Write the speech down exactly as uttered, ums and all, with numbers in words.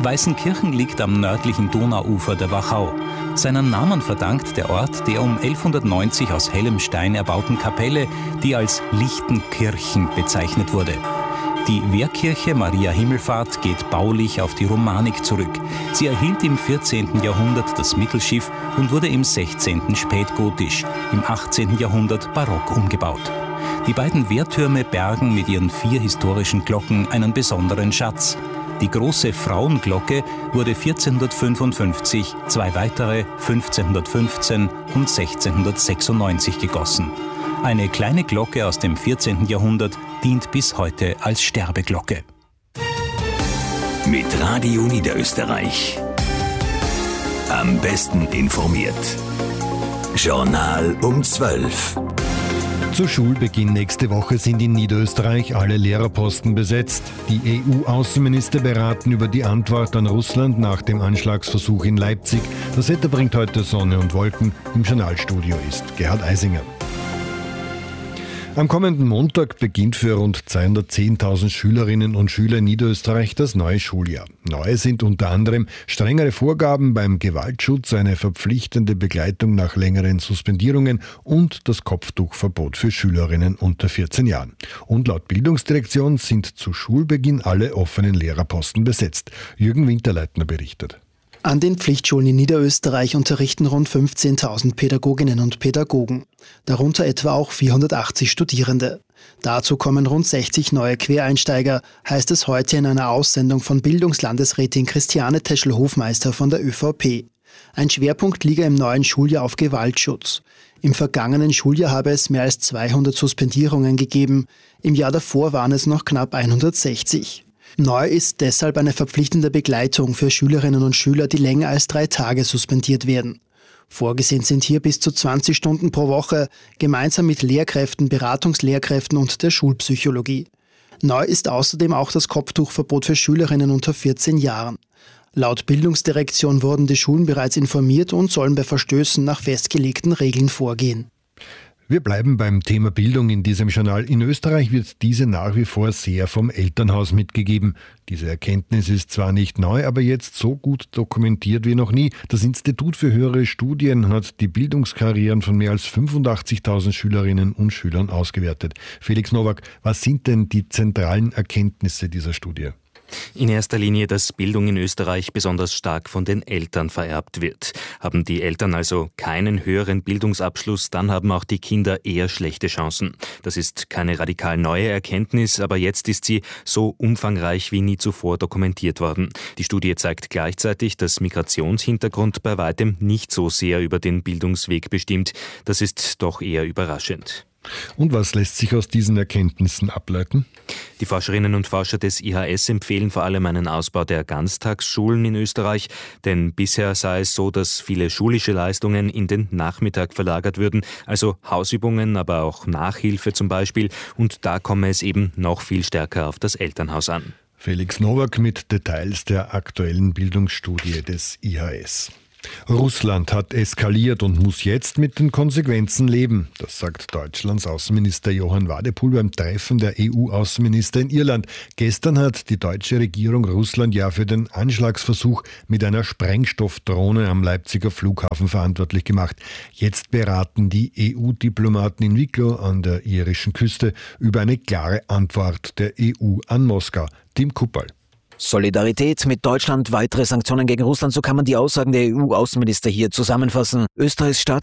Weißenkirchen liegt am nördlichen Donauufer der Wachau. Seinen Namen verdankt der Ort der um elfhundertneunzig aus hellem Stein erbauten Kapelle, die als Lichtenkirchen bezeichnet wurde. Die Wehrkirche Maria Himmelfahrt geht baulich auf die Romanik zurück. Sie erhielt im vierzehnten Jahrhundert das Mittelschiff und wurde im sechzehnten spätgotisch, im achtzehnten Jahrhundert barock umgebaut. Die beiden Wehrtürme bergen mit ihren vier historischen Glocken einen besonderen Schatz. Die große Frauenglocke wurde vierzehnhundertfünfundfünfzig, zwei weitere fünfzehnhundertfünfzehn und sechzehnhundertsechsundneunzig gegossen. Eine kleine Glocke aus dem vierzehnten Jahrhundert dient bis heute als Sterbeglocke. Mit Radio Niederösterreich. Am besten informiert. Journal um zwölf. Zu Schulbeginn nächste Woche sind in Niederösterreich alle Lehrerposten besetzt. Die E U-Außenminister beraten über die Antwort an Russland nach dem Anschlagsversuch in Leipzig. Das Wetter bringt heute Sonne und Wolken. Im Journalstudio ist Gerhard Eisinger. Am kommenden Montag beginnt für rund zweihundertzehntausend Schülerinnen und Schüler in Niederösterreich das neue Schuljahr. Neu sind unter anderem strengere Vorgaben beim Gewaltschutz, eine verpflichtende Begleitung nach längeren Suspendierungen und das Kopftuchverbot für Schülerinnen unter vierzehn Jahren. Und laut Bildungsdirektion sind zu Schulbeginn alle offenen Lehrerposten besetzt. Jürgen Winterleitner berichtet. An den Pflichtschulen in Niederösterreich unterrichten rund fünfzehntausend Pädagoginnen und Pädagogen, darunter etwa auch vierhundertachtzig Studierende. Dazu kommen rund sechzig neue Quereinsteiger, heißt es heute in einer Aussendung von Bildungslandesrätin Christiane Teschel-Hofmeister von der ÖVP. Ein Schwerpunkt liege im neuen Schuljahr auf Gewaltschutz. Im vergangenen Schuljahr habe es mehr als zweihundert Suspendierungen gegeben, im Jahr davor waren es noch knapp hundertsechzig. Neu ist deshalb eine verpflichtende Begleitung für Schülerinnen und Schüler, die länger als drei Tage suspendiert werden. Vorgesehen sind hier bis zu zwanzig Stunden pro Woche, gemeinsam mit Lehrkräften, Beratungslehrkräften und der Schulpsychologie. Neu ist außerdem auch das Kopftuchverbot für Schülerinnen unter vierzehn Jahren. Laut Bildungsdirektion wurden die Schulen bereits informiert und sollen bei Verstößen nach festgelegten Regeln vorgehen. Wir bleiben beim Thema Bildung in diesem Journal. In Österreich wird diese nach wie vor sehr vom Elternhaus mitgegeben. Diese Erkenntnis ist zwar nicht neu, aber jetzt so gut dokumentiert wie noch nie. Das Institut für höhere Studien hat die Bildungskarrieren von mehr als fünfundachtzigtausend Schülerinnen und Schülern ausgewertet. Felix Nowak, was sind denn die zentralen Erkenntnisse dieser Studie? In erster Linie, dass Bildung in Österreich besonders stark von den Eltern vererbt wird. Haben die Eltern also keinen höheren Bildungsabschluss, dann haben auch die Kinder eher schlechte Chancen. Das ist keine radikal neue Erkenntnis, aber jetzt ist sie so umfangreich wie nie zuvor dokumentiert worden. Die Studie zeigt gleichzeitig, dass Migrationshintergrund bei weitem nicht so sehr über den Bildungsweg bestimmt. Das ist doch eher überraschend. Und was lässt sich aus diesen Erkenntnissen ableiten? Die Forscherinnen und Forscher des I H S empfehlen vor allem einen Ausbau der Ganztagsschulen in Österreich, denn bisher sei es so, dass viele schulische Leistungen in den Nachmittag verlagert würden, also Hausübungen, aber auch Nachhilfe zum Beispiel, und da komme es eben noch viel stärker auf das Elternhaus an. Felix Nowak mit Details der aktuellen Bildungsstudie des I H S. Russland hat eskaliert und muss jetzt mit den Konsequenzen leben. Das sagt Deutschlands Außenminister Johann Wadephul beim Treffen der E U-Außenminister in Irland. Gestern hat die deutsche Regierung Russland ja für den Anschlagsversuch mit einer Sprengstoffdrohne am Leipziger Flughafen verantwortlich gemacht. Jetzt beraten die E U-Diplomaten in Wicklow an der irischen Küste über eine klare Antwort der E U an Moskau. Tim Kuppal. Solidarität mit Deutschland, weitere Sanktionen gegen Russland, so kann man die Aussagen der E U-Außenminister hier zusammenfassen. Österreichs Staats